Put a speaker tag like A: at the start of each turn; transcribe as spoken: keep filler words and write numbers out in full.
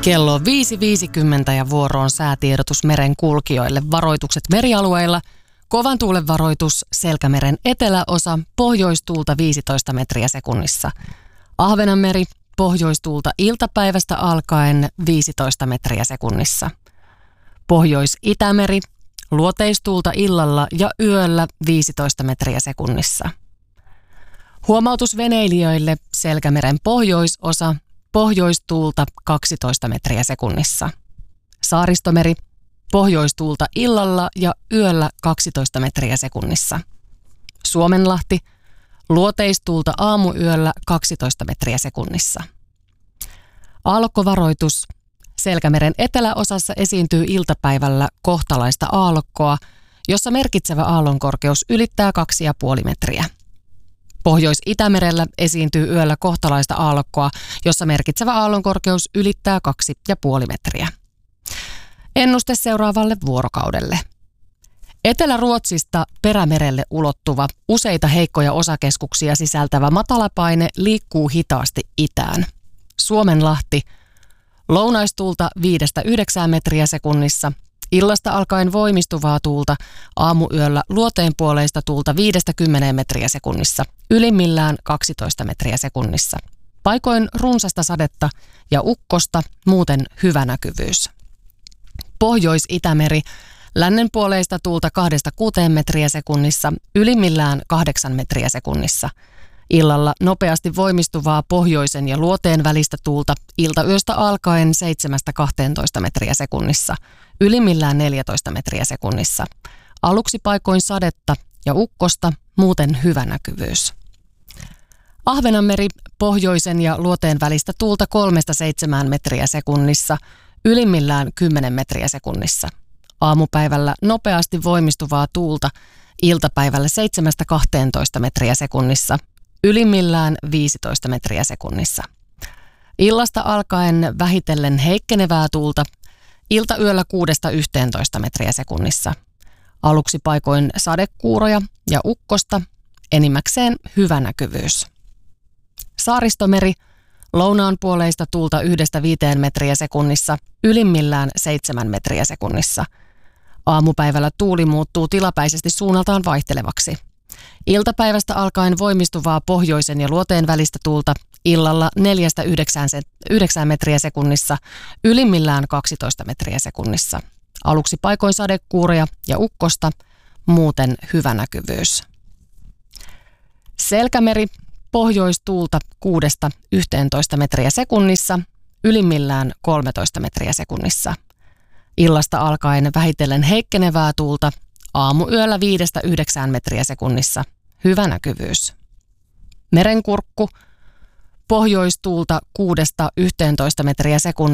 A: Kello on viisi viisikymmentä ja vuoroon säätiedotus meren kulkijoille. Varoitukset merialueilla. Kovan tuulen varoitus Selkämeren eteläosa, pohjoistuulta viisitoista metriä sekunnissa. Ahvenanmeri, pohjoistuulta iltapäivästä alkaen viisitoista metriä sekunnissa. Pohjois-Itämeri, luoteistuulta illalla ja yöllä viisitoista metriä sekunnissa. Huomautus veneilijöille Selkämeren pohjoisosa, pohjoistuulta kaksitoista metriä sekunnissa. Saaristomeri, pohjoistuulta illalla ja yöllä kaksitoista metriä sekunnissa. Suomenlahti, luoteistuulta aamuyöllä kaksitoista metriä sekunnissa. Aallokkovaroitus. Selkämeren eteläosassa esiintyy iltapäivällä kohtalaista aallokkoa, jossa merkitsevä aallonkorkeus ylittää kaksi pilkku viisi metriä. Pohjois-Itämerellä esiintyy yöllä kohtalaista aallokkoa, jossa merkitsevä aallonkorkeus ylittää kaksi pilkku viisi metriä. Ennuste seuraavalle vuorokaudelle. Etelä-Ruotsista Perämerelle ulottuva, useita heikkoja osakeskuksia sisältävä matalapaine liikkuu hitaasti itään. Suomenlahti, lounaistuulta viidestä yhdeksään metriä sekunnissa, illasta alkaen voimistuvaa tuulta, aamuyöllä luoteenpuoleista tuulta viidestä kymmeneen metriä sekunnissa, ylimmillään kaksitoista metriä sekunnissa. Paikoin runsasta sadetta ja ukkosta, muuten hyvä näkyvyys. Pohjois-Itämeri, lännenpuoleista tuulta kahdesta kuuteen metriä sekunnissa, ylimmillään kahdeksan metriä sekunnissa. Illalla nopeasti voimistuvaa pohjoisen ja luoteen välistä tuulta, iltayöstä alkaen seitsemästä kahteentoista metriä sekunnissa, ylimmillään neljätoista metriä sekunnissa. Aluksi paikoin sadetta ja ukkosta, muuten hyvä näkyvyys. Ahvenanmeri, pohjoisen ja luoteen välistä tuulta kolmesta seitsemään metriä sekunnissa, ylimmillään kymmenen metriä sekunnissa. Aamupäivällä nopeasti voimistuvaa tuulta, iltapäivällä seitsemästä kahteentoista metriä sekunnissa, ylimmillään viisitoista metriä sekunnissa. Illasta alkaen vähitellen heikkenevää tuulta, iltayöllä kuudesta yhteentoista metriä sekunnissa. Aluksi paikoin sadekuuroja ja ukkosta, enimmäkseen hyvä näkyvyys. Saaristomeri, lounaanpuoleista tuulta yhdestä viiteen metriä sekunnissa, ylimmillään seitsemän metriä sekunnissa. Aamupäivällä tuuli muuttuu tilapäisesti suunnaltaan vaihtelevaksi. Iltapäivästä alkaen voimistuvaa pohjoisen ja luoteen välistä tuulta, illalla neljästä yhdeksään metriä sekunnissa, ylimmillään kaksitoista metriä sekunnissa. Aluksi paikoin sadekuuroja ja ukkosta, muuten hyvä näkyvyys. Selkämeri, pohjoistuulta kuudesta yhteentoista metriä sekunnissa, ylimmillään kolmetoista metriä sekunnissa. Illasta alkaen vähitellen heikkenevää tuulta, aamuyöllä viidestä yhdeksään metriä sekunnissa, hyvä näkyvyys. Merenkurkku, pohjoistuulta kuudesta yhteentoista metriä sekunnissa.